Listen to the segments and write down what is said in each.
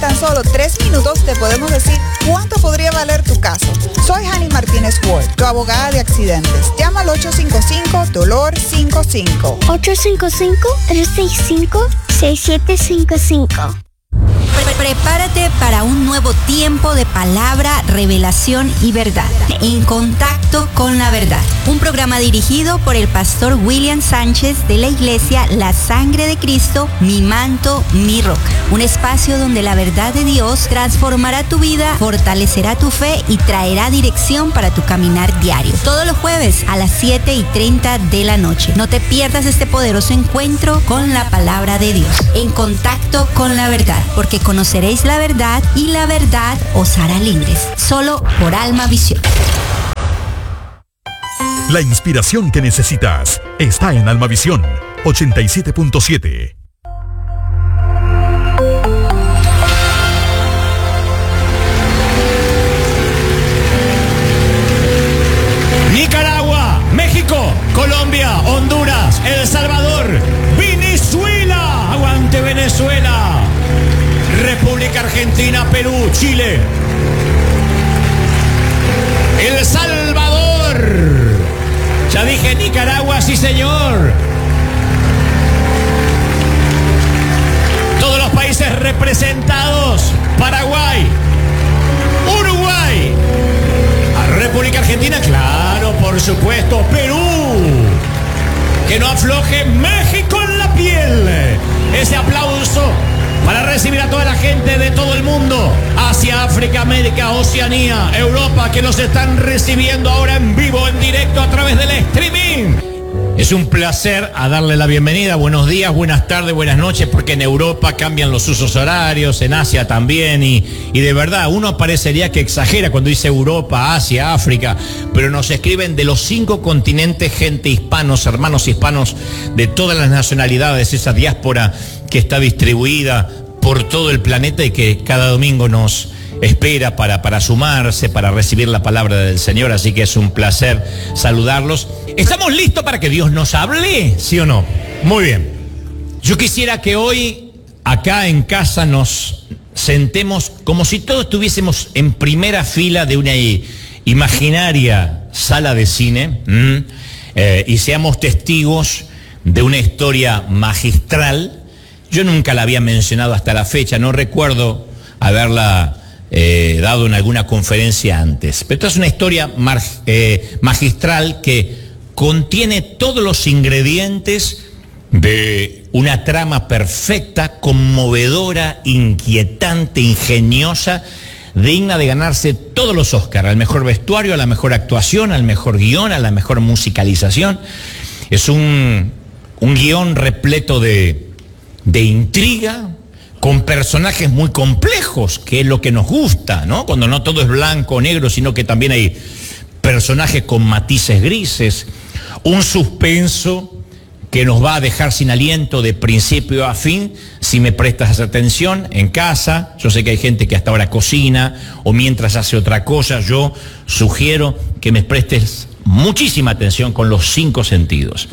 tan solo 3 minutos te podemos decir cuánto podría valer tu caso. Soy Hani Martínez Ward, tu abogada de accidentes. Llama al 855-DOLOR55. 855-365-6755. Prepárate para un nuevo tiempo de palabra, revelación y verdad. En contacto con la verdad. Un programa dirigido por el pastor William Sánchez de la iglesia La Sangre de Cristo, Mi Manto, Mi Roca. Un espacio donde la verdad de Dios transformará tu vida, fortalecerá tu fe y traerá dirección para tu caminar diario. Todos los jueves a las 7:30 de la noche. No te pierdas este poderoso encuentro con la palabra de Dios. En contacto con la verdad, porque conoceréis la verdad y la verdad os hará libres. Solo por Alma Visión. La inspiración que necesitas está en Almavisión 87.7. Nicaragua, México, Colombia, Honduras, El Salvador, Venezuela, aguante Venezuela, República Argentina, Perú, Chile, El Salvador. Ya dije Nicaragua, sí señor. Todos los países representados. Paraguay, Uruguay, República Argentina, claro, por supuesto, Perú. Que no afloje México en la piel. Ese aplauso para recibir a toda la gente de todo el mundo, Asia, África, América, Oceanía, Europa, que nos están recibiendo ahora en vivo, en directo, a través del streaming. Es un placer a darle la bienvenida. Buenos días, buenas tardes, buenas noches, porque en Europa cambian los usos horarios, en Asia también, y de verdad, uno parecería que exagera cuando dice Europa, Asia, África, pero nos escriben de los 5 continentes gente hispanos, hermanos hispanos de todas las nacionalidades, esa diáspora que está distribuida por todo el planeta y que cada domingo nos espera para sumarse, para recibir la palabra del Señor, así que es un placer saludarlos. ¿Estamos listos para que Dios nos hable? ¿Sí o no? Muy bien. Yo quisiera que hoy, acá en casa, nos sentemos como si todos estuviésemos en primera fila de una imaginaria sala de cine, y seamos testigos de una historia magistral. Yo nunca la había mencionado hasta la fecha, no recuerdo haberla dado en alguna conferencia antes. Pero esta es una historia magistral que contiene todos los ingredientes de una trama perfecta, conmovedora, inquietante, ingeniosa, digna de ganarse todos los Óscar, al mejor vestuario, a la mejor actuación, al mejor guión, a la mejor musicalización. Es un guión repleto de intriga, con personajes muy complejos, que es lo que nos gusta, ¿no? Cuando no todo es blanco o negro, sino que también hay personajes con matices grises, un suspenso que nos va a dejar sin aliento de principio a fin, si me prestas atención en casa. Yo sé que hay gente que hasta ahora cocina o mientras hace otra cosa. Yo sugiero que me prestes muchísima atención con los 5 sentidos.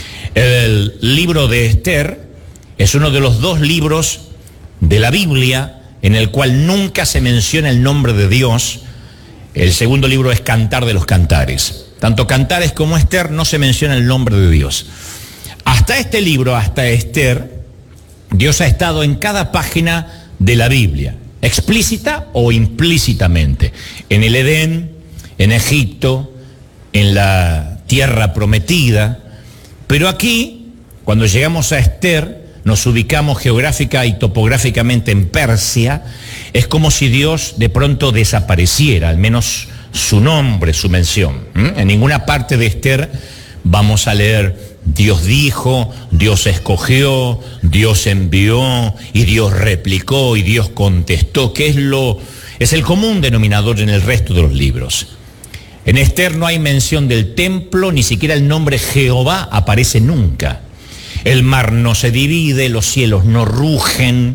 El libro de Esther es uno de los 2 libros de la Biblia en el cual nunca se menciona el nombre de Dios. El segundo libro es Cantar de los Cantares. Tanto Cantares como Esther no se menciona el nombre de Dios. Hasta este libro, hasta Esther, Dios ha estado en cada página de la Biblia, explícita o implícitamente. En el Edén, en Egipto, en la tierra prometida. Pero aquí, cuando llegamos a Esther, nos ubicamos geográfica y topográficamente en Persia. Es como si Dios de pronto desapareciera, al menos su nombre, su mención. En ninguna parte de Esther vamos a leer Dios dijo, Dios escogió, Dios envió y Dios replicó y Dios contestó, que es el común denominador en el resto de los libros. En Esther no hay mención del templo, ni siquiera el nombre Jehová aparece nunca. El mar no se divide, los cielos no rugen,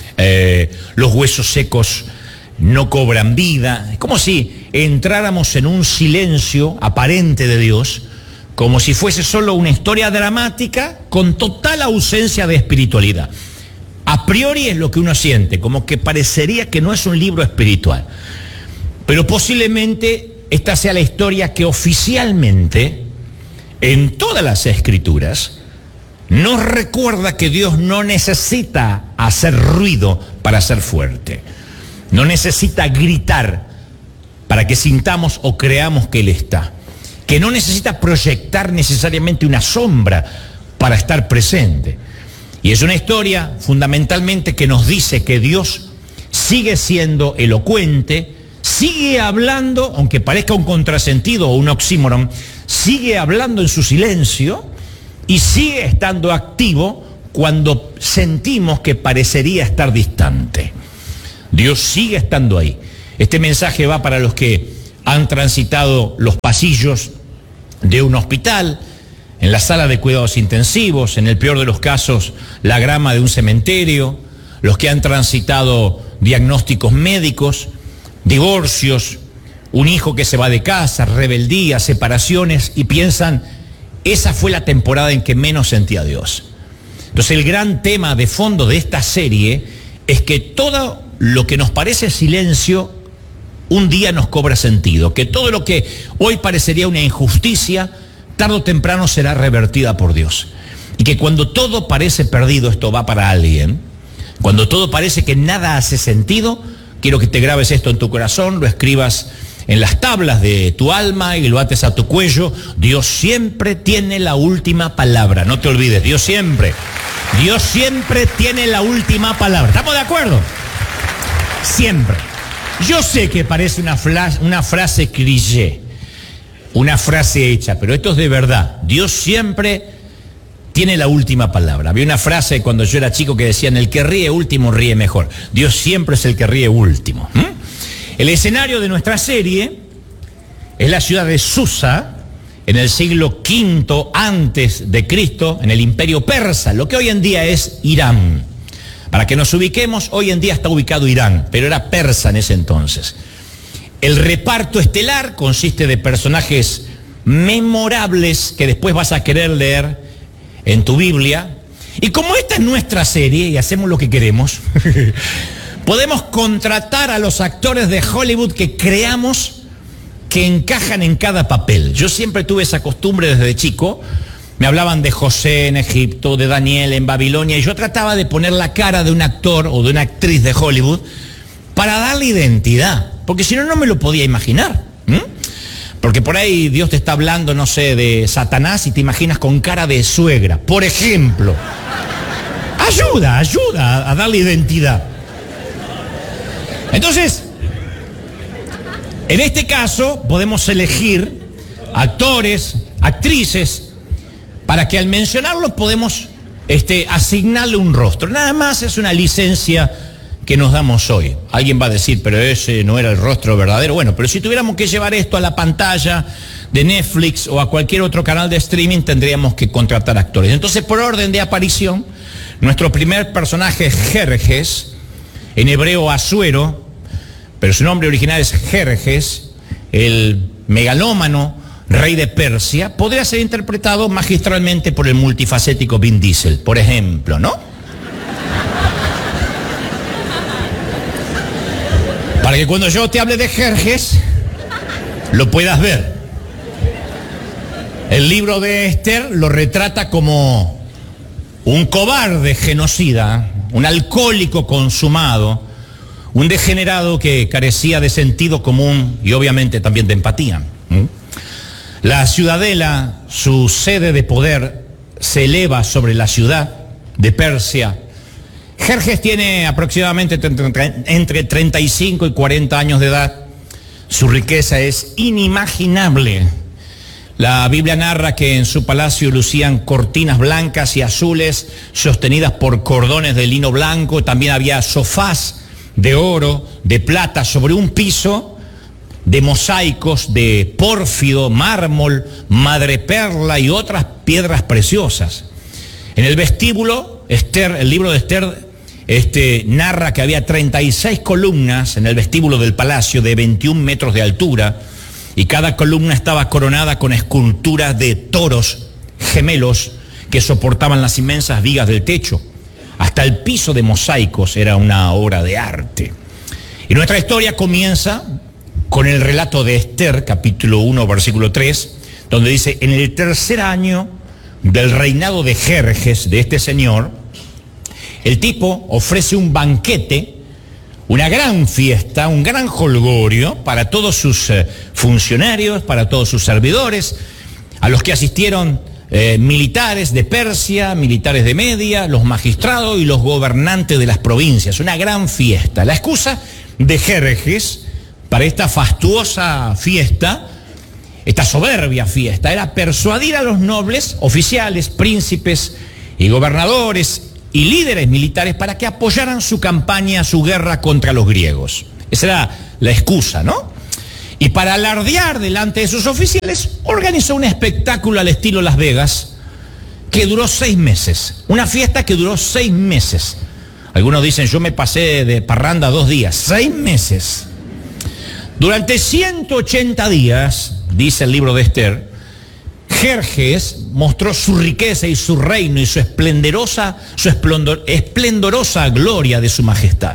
los huesos secos no cobran vida. Es como si entráramos en un silencio aparente de Dios, como si fuese solo una historia dramática con total ausencia de espiritualidad. A priori es lo que uno siente, como que parecería que no es un libro espiritual. Pero posiblemente esta sea la historia que oficialmente, en todas las Escrituras, nos recuerda que Dios no necesita hacer ruido para ser fuerte. No necesita gritar para que sintamos o creamos que Él está. Que no necesita proyectar necesariamente una sombra para estar presente. Y es una historia fundamentalmente que nos dice que Dios sigue siendo elocuente, sigue hablando, aunque parezca un contrasentido o un oxímoron, sigue hablando en su silencio y sigue estando activo cuando sentimos que parecería estar distante. Dios sigue estando ahí. Este mensaje va para los que han transitado los pasillos de un hospital, en la sala de cuidados intensivos, en el peor de los casos, la grama de un cementerio, los que han transitado diagnósticos médicos, divorcios, un hijo que se va de casa, rebeldía, separaciones, y piensan, esa fue la temporada en que menos sentí a Dios. Entonces el gran tema de fondo de esta serie es que todo lo que nos parece silencio, un día nos cobra sentido, que todo lo que hoy parecería una injusticia, tarde o temprano será revertida por Dios. Y que cuando todo parece perdido, esto va para alguien, cuando todo parece que nada hace sentido, quiero que te grabes esto en tu corazón, lo escribas en las tablas de tu alma y lo ates a tu cuello. Dios siempre tiene la última palabra, no te olvides, Dios siempre tiene la última palabra. ¿Estamos de acuerdo? Siempre. Yo sé que parece una frase cliché, una frase hecha, pero esto es de verdad. Dios siempre tiene la última palabra. Había una frase cuando yo era chico que decían, el que ríe último ríe mejor. Dios siempre es el que ríe último. El escenario de nuestra serie es la ciudad de Susa, en el siglo V antes de Cristo, en el imperio persa, lo que hoy en día es Irán. Para que nos ubiquemos, hoy en día está ubicado Irán, pero era persa en ese entonces. El reparto estelar consiste de personajes memorables que después vas a querer leer en tu Biblia. Y como esta es nuestra serie y hacemos lo que queremos, podemos contratar a los actores de Hollywood que creamos que encajan en cada papel. Yo siempre tuve esa costumbre desde chico. Me hablaban de José en Egipto, de Daniel en Babilonia, y yo trataba de poner la cara de un actor o de una actriz de Hollywood para darle identidad. Porque si no, no me lo podía imaginar. Porque por ahí Dios te está hablando, no sé, de Satanás y te imaginas con cara de suegra, por ejemplo. Ayuda a darle identidad. Entonces, en este caso podemos elegir actores, actrices, para que al mencionarlos podemos asignarle un rostro. Nada más es una licencia que nos damos hoy. Alguien va a decir, pero ese no era el rostro verdadero. Bueno, pero si tuviéramos que llevar esto a la pantalla de Netflix o a cualquier otro canal de streaming, tendríamos que contratar actores. Entonces, por orden de aparición, nuestro primer personaje es Jerjes, en hebreo Asuero, pero su nombre original es Jerjes, el megalómano rey de Persia. Podría ser interpretado magistralmente por el multifacético Vin Diesel, por ejemplo, ¿no? Para que cuando yo te hable de Jerjes, lo puedas ver. El libro de Esther lo retrata como un cobarde genocida, un alcohólico consumado, un degenerado que carecía de sentido común y obviamente también de empatía. La ciudadela, su sede de poder, se eleva sobre la ciudad de Persia. Jerjes tiene aproximadamente entre 35 y 40 años de edad. Su riqueza es inimaginable. La Biblia narra que en su palacio lucían cortinas blancas y azules sostenidas por cordones de lino blanco. También había sofás de oro, de plata, sobre un piso de mosaicos de pórfido, mármol, madreperla y otras piedras preciosas. En el vestíbulo, el libro de Esther narra que había 36 columnas en el vestíbulo del palacio de 21 metros de altura, y cada columna estaba coronada con esculturas de toros gemelos que soportaban las inmensas vigas del techo. Hasta el piso de mosaicos era una obra de arte. Y nuestra historia comienza con el relato de Esther, capítulo 1, versículo 3, donde dice: en el tercer año del reinado de Jerjes, de este señor, el tipo ofrece un banquete, una gran fiesta, un gran jolgorio para todos sus funcionarios, para todos sus servidores, a los que asistieron militares de Persia, militares de Media, los magistrados y los gobernantes de las provincias. Una gran fiesta. La excusa de Jerjes para esta fastuosa fiesta, esta soberbia fiesta, era persuadir a los nobles, oficiales, príncipes y gobernadores y líderes militares para que apoyaran su campaña, su guerra contra los griegos. Esa era la excusa, ¿no? Y para alardear delante de sus oficiales, organizó un espectáculo al estilo Las Vegas que duró 6 meses. Una fiesta que duró 6 meses. Algunos dicen, yo me pasé de parranda 2 días. 6 meses. Durante 180 días, dice el libro de Esther, Jerjes mostró su riqueza y su reino y su esplendorosa gloria de su majestad.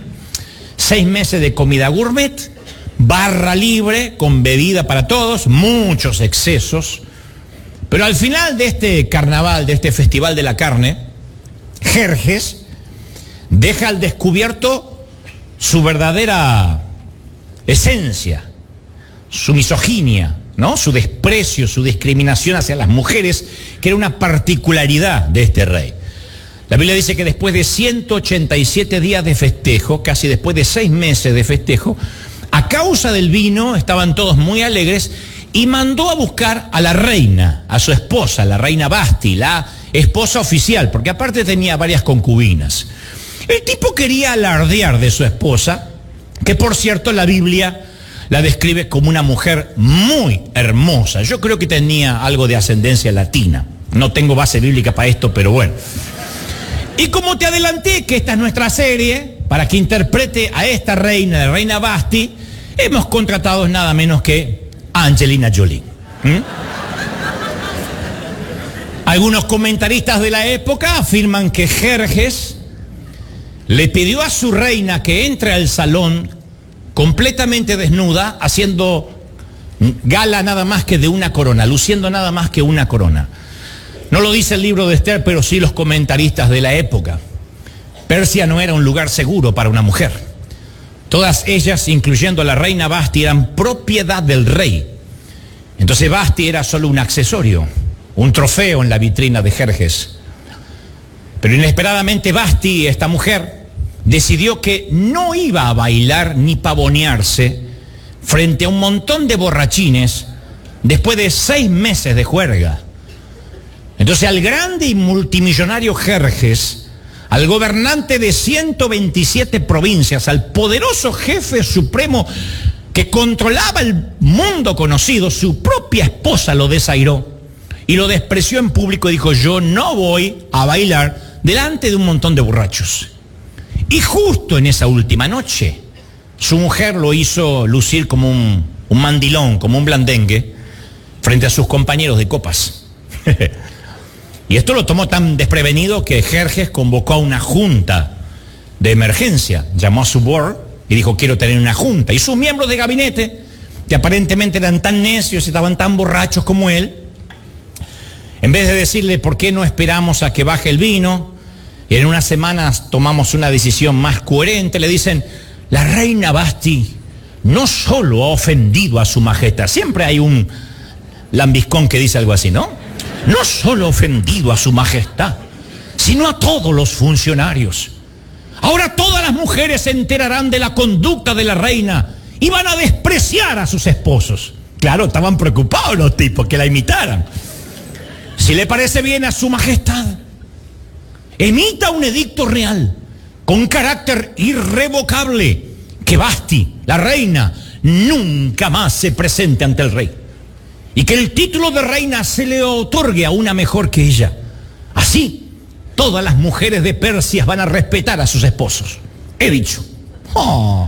6 meses de comida gourmet, barra libre con bebida para todos, muchos excesos. Pero al final de este carnaval, de este festival de la carne, Jerjes deja al descubierto su verdadera esencia, su misoginia, ¿no? Su desprecio, su discriminación hacia las mujeres, que era una particularidad de este rey. La Biblia dice que después de 187 días de festejo, casi después de 6 meses de festejo, a causa del vino estaban todos muy alegres y mandó a buscar a la reina, a su esposa, la reina Vasti, la esposa oficial, porque aparte tenía varias concubinas. El tipo quería alardear de su esposa, que por cierto la Biblia la describe como una mujer muy hermosa. Yo creo que tenía algo de ascendencia latina. No tengo base bíblica para esto, pero bueno. Y como te adelanté que esta es nuestra serie, para que interprete a esta reina, la reina Vasti, hemos contratado nada menos que a Angelina Jolie. Algunos comentaristas de la época afirman que Jerjes le pidió a su reina que entre al salón completamente desnuda, haciendo gala nada más que de una corona, luciendo nada más que una corona. No lo dice el libro de Esther, pero sí los comentaristas de la época. Persia no era un lugar seguro para una mujer. Todas ellas, incluyendo a la reina Vasti, eran propiedad del rey. Entonces Vasti era solo un accesorio, un trofeo en la vitrina de Jerjes. Pero inesperadamente Vasti, esta mujer, decidió que no iba a bailar ni pavonearse frente a un montón de borrachines después de 6 meses de juerga. Entonces al grande y multimillonario Jerjes, al gobernante de 127 provincias, al poderoso jefe supremo que controlaba el mundo conocido, su propia esposa lo desairó y lo despreció en público y dijo: yo no voy a bailar delante de un montón de borrachos. Y justo en esa última noche, su mujer lo hizo lucir como un mandilón, como un blandengue, frente a sus compañeros de copas. Y esto lo tomó tan desprevenido que Jerjes convocó a una junta de emergencia, llamó a su board y dijo: quiero tener una junta. Y sus miembros de gabinete, que aparentemente eran tan necios y estaban tan borrachos como él, en vez de decirle ¿por qué no esperamos a que baje el vino? Y en unas semanas tomamos una decisión más coherente, le dicen: la reina Vasti no solo ha ofendido a su majestad, siempre hay un lambiscón que dice algo así, ¿no? No solo ha ofendido a su majestad, sino a todos los funcionarios. Ahora todas las mujeres se enterarán de la conducta de la reina y van a despreciar a sus esposos. Claro, estaban preocupados los tipos que la imitaran. Si le parece bien a su majestad, emita un edicto real con carácter irrevocable que Vasti, la reina, nunca más se presente ante el rey y que el título de reina se le otorgue a una mejor que ella. Así, todas las mujeres de Persia van a respetar a sus esposos. He dicho. Oh.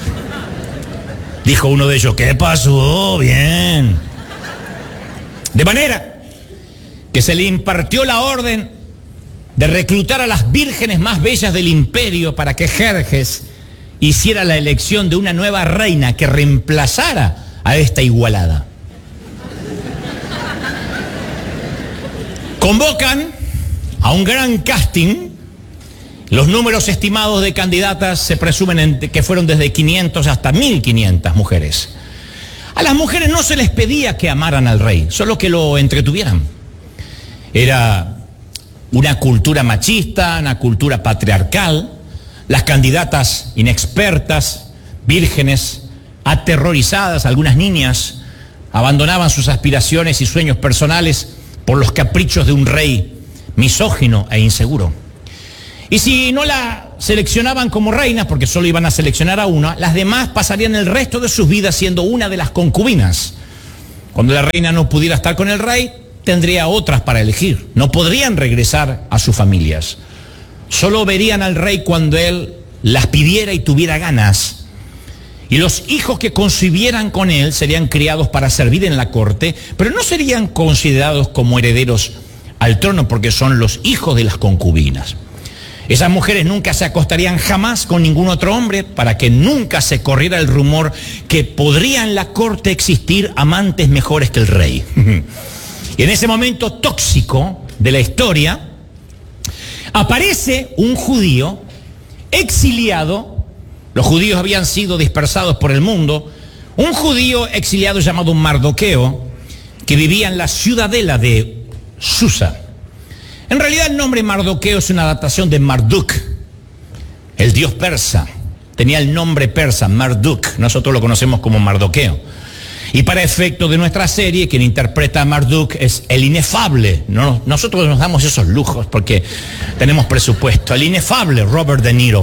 Dijo uno de ellos: ¿qué pasó? Bien. De manera que se le impartió la orden de reclutar a las vírgenes más bellas del imperio para que Jerjes hiciera la elección de una nueva reina que reemplazara a esta igualada. Convocan a un gran casting. Los números estimados de candidatas se presumen que fueron desde 500 hasta 1500 mujeres. A las mujeres no se les pedía que amaran al rey, solo que lo entretuvieran. Era una cultura machista, una cultura patriarcal. Las candidatas inexpertas, vírgenes, aterrorizadas, algunas niñas, abandonaban sus aspiraciones y sueños personales por los caprichos de un rey misógino e inseguro. Y si no la seleccionaban como reina, porque solo iban a seleccionar a una, las demás pasarían el resto de sus vidas siendo una de las concubinas. Cuando la reina no pudiera estar con el rey, tendría otras para elegir. No podrían regresar a sus familias. Solo verían al rey cuando él las pidiera y tuviera ganas. Y los hijos que concibieran con él serían criados para servir en la corte, pero no serían considerados como herederos al trono porque son los hijos de las concubinas. Esas mujeres nunca se acostarían jamás con ningún otro hombre para que nunca se corriera el rumor que podría en la corte existir amantes mejores que el rey. Y en ese momento tóxico de la historia, aparece un judío exiliado. Los judíos habían sido dispersados por el mundo. Un judío exiliado llamado Mardoqueo, que vivía en la ciudadela de Susa. En realidad el nombre Mardoqueo es una adaptación de Marduk, el dios persa. Tenía el nombre persa, Marduk. Nosotros lo conocemos como Mardoqueo. Y para efecto de nuestra serie, quien interpreta a Marduk es el inefable. Nosotros nos damos esos lujos porque tenemos presupuesto. El inefable Robert De Niro.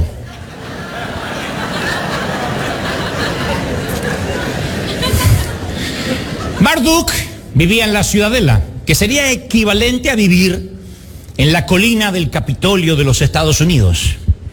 Marduk vivía en la ciudadela, que sería equivalente a vivir en la colina del Capitolio de los Estados Unidos.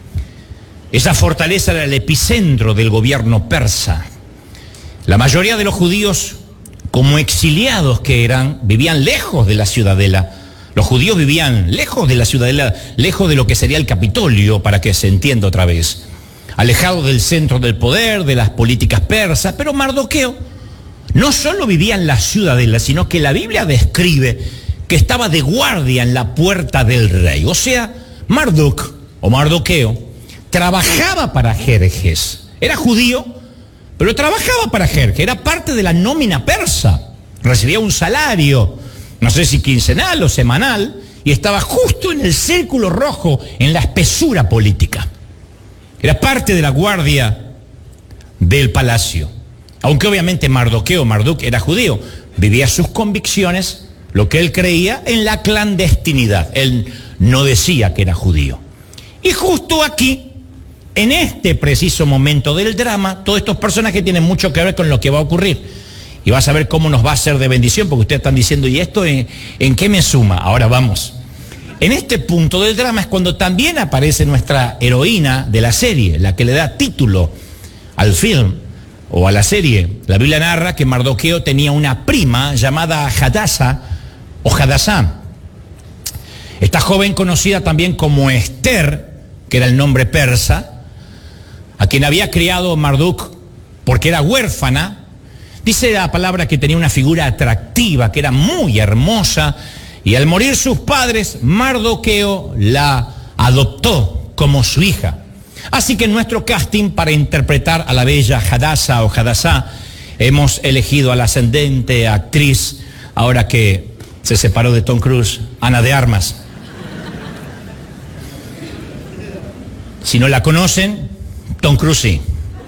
Esa fortaleza era el epicentro del gobierno persa. La mayoría de los judíos, como exiliados que eran, vivían lejos de la ciudadela. Los judíos vivían lejos de la ciudadela, lejos de lo que sería el Capitolio, para que se entienda otra vez. Alejados del centro del poder, de las políticas persas. Pero Mardoqueo no solo vivía en la ciudadela, sino que la Biblia describe que estaba de guardia en la puerta del rey. O sea, Marduk, o Mardoqueo, trabajaba para Jerjes. Era judío, pero trabajaba para Jerjes. Era parte de la nómina persa. Recibía un salario, no sé si quincenal o semanal, y estaba justo en el círculo rojo, en la espesura política. Era parte de la guardia del palacio. Aunque obviamente Marduk era judío, vivía sus convicciones, lo que él creía, en la clandestinidad. Él no decía que era judío. Y justo aquí, en este preciso momento del drama, todos estos personajes tienen mucho que ver con lo que va a ocurrir. Y vas a ver cómo nos va a ser de bendición, porque ustedes están diciendo, ¿y esto en qué me suma? Ahora vamos. En este punto del drama es cuando también aparece nuestra heroína de la serie, la que le da título al film o a la serie. La Biblia narra que Mardoqueo tenía una prima llamada Hadasa, o Hadasá. Esta joven, conocida también como Esther, que era el nombre persa, a quien había criado Marduk porque era huérfana, dice la palabra que tenía una figura atractiva, que era muy hermosa, y al morir sus padres, Mardoqueo la adoptó como su hija. Así que en nuestro casting para interpretar a la bella Hadasa o Hadasá, hemos elegido a la ascendente actriz, ahora que se separó de Tom Cruise, Ana de Armas. Si no la conocen, Tom Cruise sí.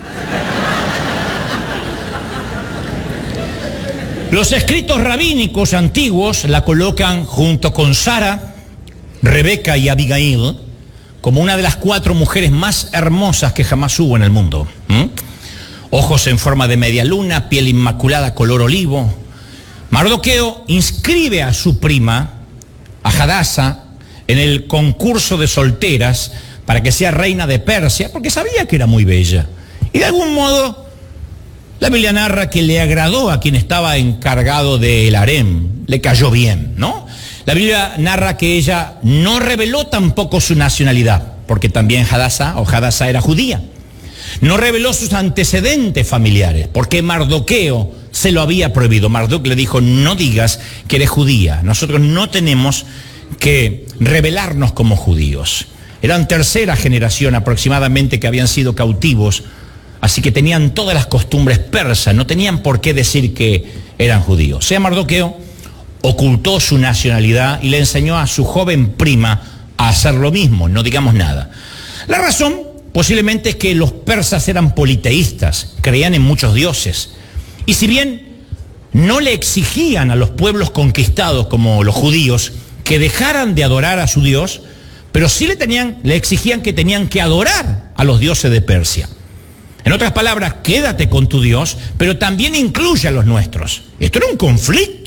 Los escritos rabínicos antiguos la colocan junto con Sara, Rebeca y Abigail como una de las 4 mujeres más hermosas que jamás hubo en el mundo. Ojos en forma de media luna, piel inmaculada color olivo. Mardoqueo inscribe a su prima, a Hadasa, en el concurso de solteras para que sea reina de Persia, porque sabía que era muy bella. Y de algún modo, la Biblia narra que le agradó a quien estaba encargado del harem, le cayó bien, ¿no? La Biblia narra que ella no reveló tampoco su nacionalidad, porque también Hadasa era judía. No reveló sus antecedentes familiares, porque Mardoqueo se lo había prohibido. Mardoc le dijo, no digas que eres judía. Nosotros no tenemos que revelarnos como judíos. Eran tercera generación aproximadamente que habían sido cautivos, así que tenían todas las costumbres persas, no tenían por qué decir que eran judíos. O sea, Mardoqueo ocultó su nacionalidad y le enseñó a su joven prima a hacer lo mismo, no digamos nada. La razón posiblemente es que los persas eran politeístas, creían en muchos dioses. Y si bien no le exigían a los pueblos conquistados como los judíos que dejaran de adorar a su Dios, pero sí le exigían que tenían que adorar a los dioses de Persia. En otras palabras, quédate con tu Dios, pero también incluye a los nuestros. Esto era un conflicto.